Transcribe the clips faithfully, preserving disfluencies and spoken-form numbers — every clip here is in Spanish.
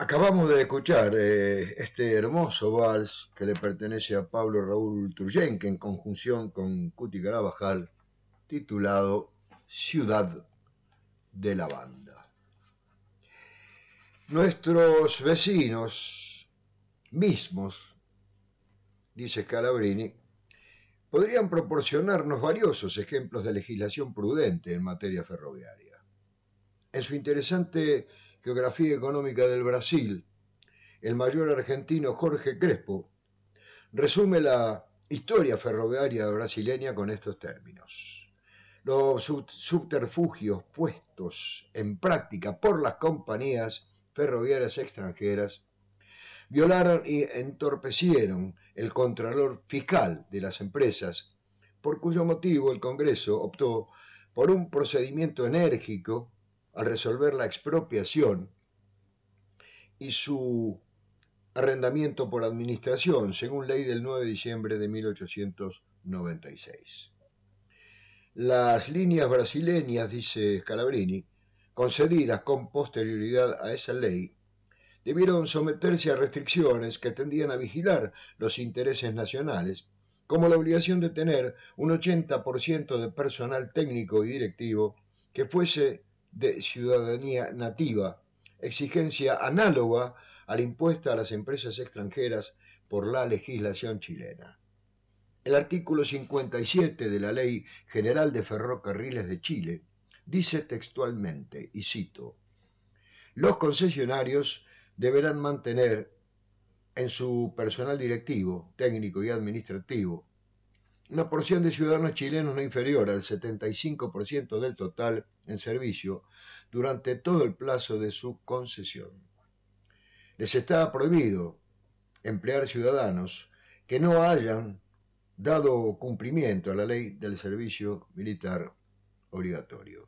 Acabamos de escuchar eh, este hermoso vals que le pertenece a Pablo Raúl Truyenque en conjunción con Cuti Carabajal, titulado Ciudad de la Banda. Nuestros vecinos mismos, dice Scalabrini, podrían proporcionarnos valiosos ejemplos de legislación prudente en materia ferroviaria. En su interesante Geografía Económica del Brasil, el mayor argentino Jorge Crespo resume la historia ferroviaria brasileña con estos términos. Los subterfugios puestos en práctica por las compañías ferroviarias extranjeras violaron y entorpecieron el contralor fiscal de las empresas, por cuyo motivo el Congreso optó por un procedimiento enérgico al resolver la expropiación y su arrendamiento por administración, según ley del nueve de diciembre de mil ochocientos noventa y seis. Las líneas brasileñas, dice Scalabrini, concedidas con posterioridad a esa ley, debieron someterse a restricciones que tendían a vigilar los intereses nacionales, como la obligación de tener un ochenta por ciento de personal técnico y directivo que fuese de ciudadanía nativa, exigencia análoga a la impuesta a las empresas extranjeras por la legislación chilena. El artículo cincuenta y siete de la Ley General de Ferrocarriles de Chile dice textualmente, y cito, los concesionarios deberán mantener en su personal directivo, técnico y administrativo una porción de ciudadanos chilenos no inferior al setenta y cinco por ciento del total en servicio durante todo el plazo de su concesión. Les está prohibido emplear ciudadanos que no hayan dado cumplimiento a la ley del servicio militar obligatorio.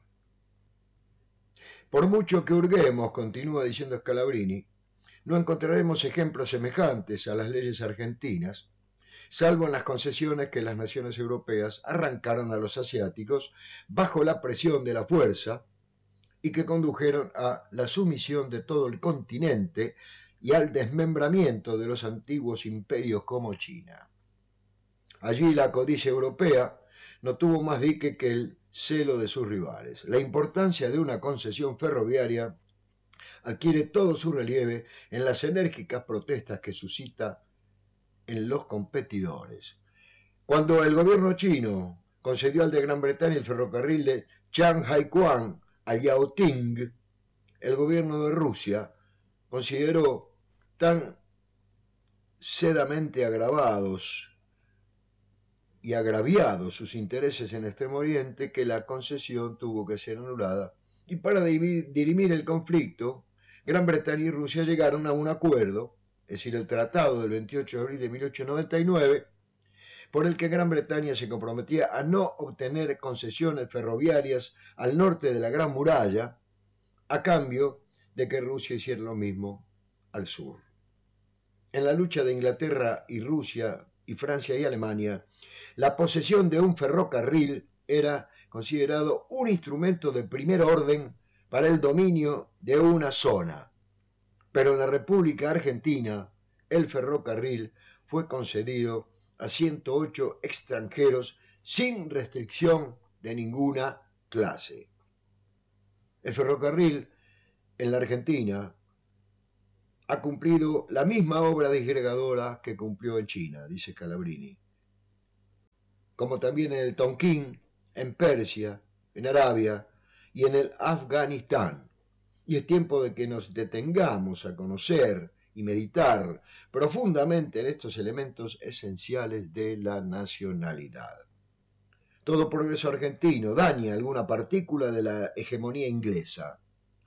Por mucho que hurguemos, continúa diciendo Scalabrini, no encontraremos ejemplos semejantes a las leyes argentinas, salvo en las concesiones que las naciones europeas arrancaron a los asiáticos bajo la presión de la fuerza y que condujeron a la sumisión de todo el continente y al desmembramiento de los antiguos imperios como China. Allí la codicia europea no tuvo más dique que el celo de sus rivales. La importancia de una concesión ferroviaria adquiere todo su relieve en las enérgicas protestas que suscita en los competidores. Cuando el gobierno chino concedió al de Gran Bretaña el ferrocarril de Shanghai-Guan a Yaoting, el gobierno de Rusia consideró tan sedamente agravados y agraviados sus intereses en Extremo Oriente que la concesión tuvo que ser anulada. Y para dirimir el conflicto, Gran Bretaña y Rusia llegaron a un acuerdo, es decir, el Tratado del veintiocho de abril de mil ochocientos noventa y nueve, por el que Gran Bretaña se comprometía a no obtener concesiones ferroviarias al norte de la Gran Muralla, a cambio de que Rusia hiciera lo mismo al sur. En la lucha de Inglaterra y Rusia, y Francia y Alemania, la posesión de un ferrocarril era considerado un instrumento de primer orden para el dominio de una zona. Pero en la República Argentina, el ferrocarril fue concedido a ciento ocho extranjeros sin restricción de ninguna clase. El ferrocarril en la Argentina ha cumplido la misma obra disgregadora que cumplió en China, dice Scalabrini, como también en el Tonquín, en Persia, en Arabia y en el Afganistán. Y es tiempo de que nos detengamos a conocer y meditar profundamente en estos elementos esenciales de la nacionalidad. Todo progreso argentino daña alguna partícula de la hegemonía inglesa.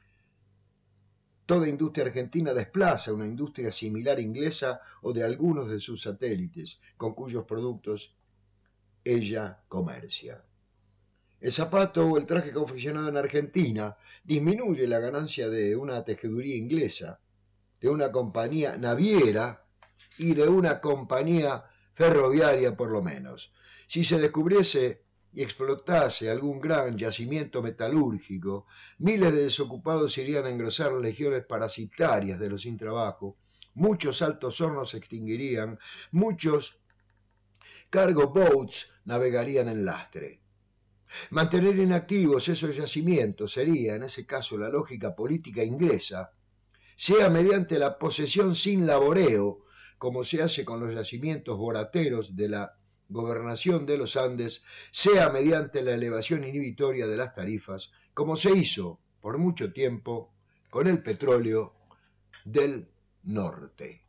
Toda industria argentina desplaza una industria similar inglesa o de algunos de sus satélites, con cuyos productos ella comercia. El zapato o el traje confeccionado en Argentina disminuye la ganancia de una tejeduría inglesa, de una compañía naviera y de una compañía ferroviaria por lo menos. Si se descubriese y explotase algún gran yacimiento metalúrgico, miles de desocupados irían a engrosar las legiones parasitarias de los sin trabajo, muchos altos hornos se extinguirían, muchos cargo boats navegarían en lastre. Mantener inactivos esos yacimientos sería, en ese caso, la lógica política inglesa, sea mediante la posesión sin laboreo, como se hace con los yacimientos borateros de la gobernación de los Andes, sea mediante la elevación inhibitoria de las tarifas, como se hizo por mucho tiempo con el petróleo del norte.